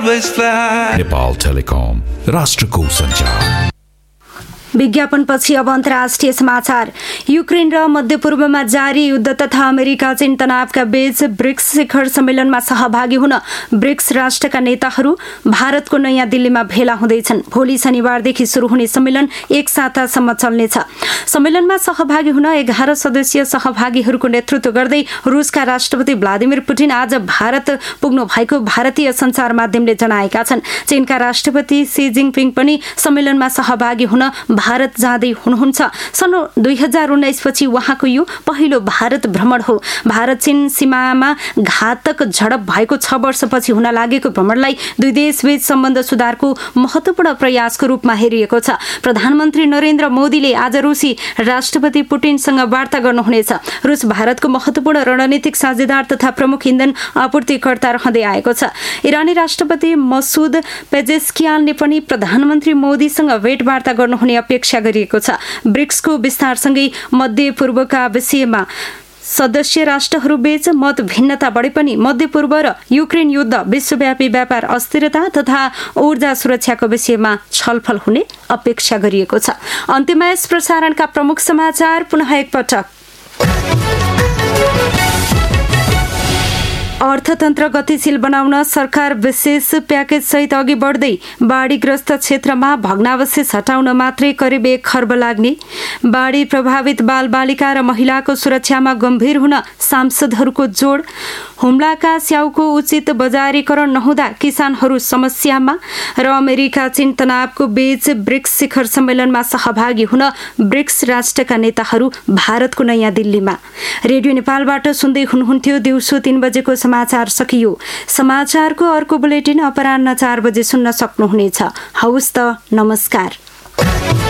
always fly. Nepal telecom, राष्ट्रको सञ्चार। विज्ञापनपछि अब अन्तर्राष्ट्रिय समाचार। युक्रेन र मध्यपूर्वमा जारी युद्ध तथा अमेरिका चीन तनावका बीच ब्रिक्स शिखर सम्मेलनमा सहभागी हुन ब्रिक्स राष्ट्रका नेताहरू भारतको नयाँ दिल्लीमा भेला हुँदैछन्। भोलि शनिबारदेखि सुरु हुने सम्मेलन एक सातासम्म चल्नेछ। सम्मेलनमा सहभागी हुन 11 सदस्यीय सहभागीहरूको नेतृत्व गर्दै रुसका राष्ट्रपति भ्लादिमिर पुटिन आज भारत पुग्नु भएको भारतीय सञ्चार माध्यमले जनाएका छन्। चीनका राष्ट्रपति सी जिनपिङ पनि सम्मेलनमा सहभागी हुन भारत जाँदै हुनुहुन्छ। सन् 2019 पछि उहाँको यो पहिलो भारत भ्रमण हो। भारत चीन सीमामा घातक झडप भएको 6 वर्षपछि हुन लागेको भ्रमणलाई दुई देशबीच सम्बन्ध सुधारको महत्त्वपूर्ण प्रयासको रूपमा हेरिएको छ। प्रधानमन्त्री नरेन्द्र मोदीले आज रुसी राष्ट्रपति पुटिनसँग वार्ता गर्नुहुनेछ। रुस भारतको महत्त्वपूर्ण रणनीतिक साझेदार तथा प्रमुख इन्धन आपूर्तिकर्ता रहँदै आएको छ। इरानी राष्ट्रपति मसुद पेजेस्कियानले पनि प्रधानमन्त्री मोदीसँग भेटवार्ता गर्नुहुने अपेक्षा गरिएको छ। ब्रिक्सको विस्तारसँगै मध्य पूर्वका विषयमा सदस्य राष्ट्रहरूबीच मत भिन्नता बढे पनि मध्य पूर्व र युक्रेन युद्ध, विश्वव्यापी व्यापार अस्थिरता तथा ऊर्जा सुरक्षाको विषयमा छलफल हुने अपेक्षा गरिएको छ। अन्त्यमा यस प्रसारणका प्रमुख समाचार पुनः एकपटक। अर्थतन्त्र गतिशील बनाउन सरकार विशेष प्याकेज सहित अघि बढ्दै बाढीग्रस्त क्षेत्रमा भग्नावशेष हटाउन मात्रै करिब 1 खर्ब लाग्ने। बाढी प्रभावित बालबालिका र महिलाको सुरक्षामा गम्भीर हुन सांसदहरूको जोड। हुम्लाका स्याउको उचित बजारीकरण नहुँदा किसानहरू समस्यामा। र अमेरिका चीन तनावको बीच ब्रिक्स शिखर सम्मेलनमा सहभागी हुन ब्रिक्स राष्ट्रका नेताहरू भारतको नयाँ दिल्लीमा। रेडियो नेपालबाट सुन्दै हुनुहुन्थ्यो। दिउँसो 3 बजेको समाचार सकियो। समाचारको अर्को बुलेटिन अपराह्न 4 बजे सुन्न सक्नुहुनेछ। हवस् त, नमस्कार।